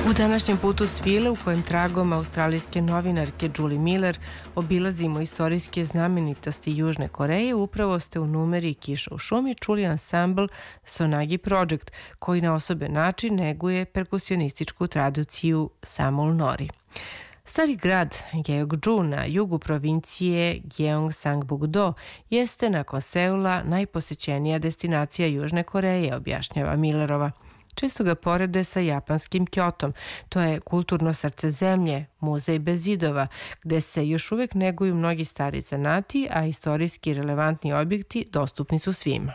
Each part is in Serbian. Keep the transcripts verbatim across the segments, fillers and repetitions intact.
U današnjem putu svile u kojem tragom australijske novinarke Julie Miller obilazimo istorijske znamenitosti Južne Koreje, upravo ste u numeri Kiša u šumi čuli ansambl Sonagi Project, koji na osoben način neguje perkusionističku tradiciju Samul Nori. Stari grad Gyeongju na jugu provincije Gyeongsangbuk-do jeste nakon Seula najposećenija destinacija Južne Koreje, objašnjava Millerova. Često ga porede sa japanskim Kyotom. To je kulturno srce zemlje, muzej bez zidova, gde se još uvek neguju mnogi stari zanati, a istorijski relevantni objekti dostupni su svima.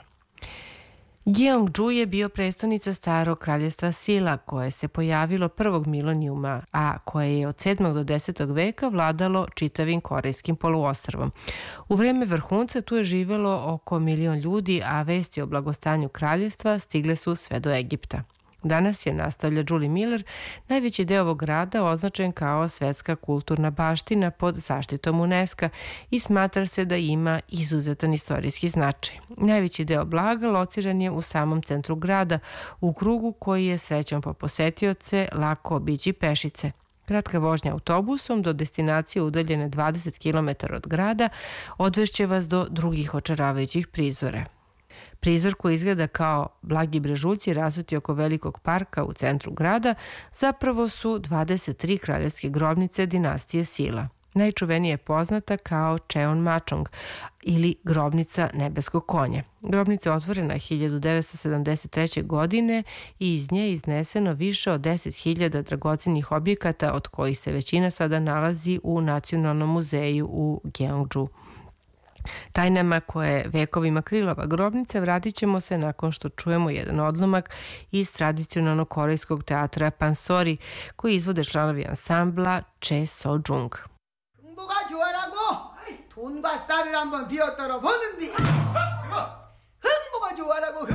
Gyeongju je bio prestonica starog kraljestva Silla, koje se pojavilo prvog milenijuma, a koje je od sedmog do desetog veka vladalo čitavim korejskim poluostrvom. U vreme vrhunca tu je živelo oko milion ljudi, a vesti o blagostanju kraljestva stigle su sve do Egipta. Danas je, nastavlja Julie Miller, najveći deo ovog grada označen kao svetska kulturna baština pod zaštitom UNESCO i smatra se da ima izuzetan istorijski značaj. Najveći deo blaga lociran je u samom centru grada, u krugu koji je srećom po posetioce lako obići pešice. Kratka vožnja autobusom do destinacije udaljene dvadeset kilometara od grada odvešće vas do drugih očaravajućih prizora. Prizor koji izgleda kao blagi brežuljci rasuti oko velikog parka u centru grada zapravo su dvadeset tri kraljevske grobnice dinastije Silla. Najčuvenije je poznata kao Cheon Machong ili grobnica nebeskog konja. Grobnica je otvorena hiljadu devetsto sedamdeset treće. godine i iz nje je izneseno više od deset hiljada dragocenih objekata, od kojih se većina sada nalazi u Nacionalnom muzeju u Gyeongju. Tajnama koje vekovima krilova grobnica vratit ćemo se nakon što čujemo jedan odlomak iz tradicionalnog korejskog teatra Pansori, koji izvode članovi ansambla Che So-jung. 흥보가 좋아라고 돈과 쌀을 한번 비워떨어 보는디 흥보가 좋아라고